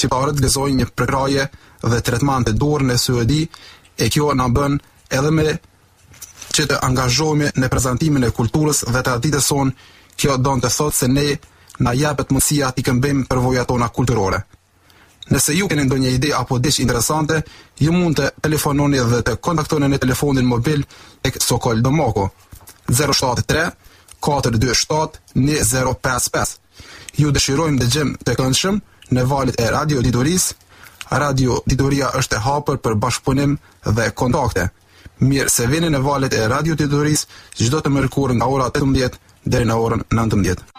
shqiptarët gëzojnë një prekraje dhe tretman të dorë në SUEDI, e kjo na bën edhe me që të angazhohemi në prezantimin e kulturës dhe traditës sonë. Kjo don të thotë se ne na japet mundësia t'i këmbejmë përvojat tona kulturore. Nëse ju keni ndonjë ide apo diçka interesante, ju mund të telefononi dhe të kontaktoni në telefonin mobil tek Sokol Domoko 073 427 1055. Ju dëshirojmë dëgjem të këndshëm në valët e Radio Ditorisë. Radio Ditoria është e hapur për bashkëpunim dhe kontakte. Mirë se vini në valët e Radio Ditorisë çdo të mërkurë nga ora 18 deri në orën 19.